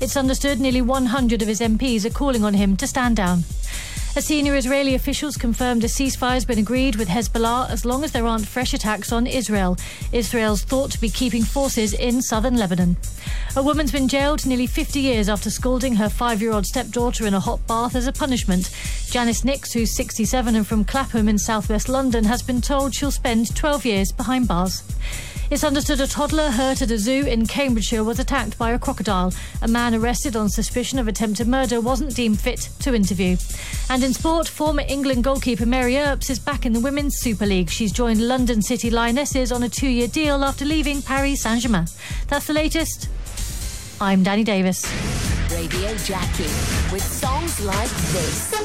It's understood nearly 100 of his MPs are calling on him to stand down. A senior Israeli officials confirmed a ceasefire has been agreed with Hezbollah as long as there aren't fresh attacks on Israel. Israel's thought to be keeping forces in southern Lebanon. A woman's been jailed nearly 50 years after scalding her 5-year-old stepdaughter in a hot bath as a punishment. Janice Nix, who's 67 and from Clapham in southwest London, has been told she'll spend 12 years behind bars. It's understood a toddler hurt at a zoo in Cambridgeshire was attacked by a crocodile. A man arrested on suspicion of attempted murder wasn't deemed fit to interview. And in sport, former England goalkeeper Mary Earps is back in the Women's Super League. She's joined London City Lionesses on a 2-year deal after leaving Paris Saint-Germain. That's the latest. I'm Danny Davis. Radio Jackie with songs like this.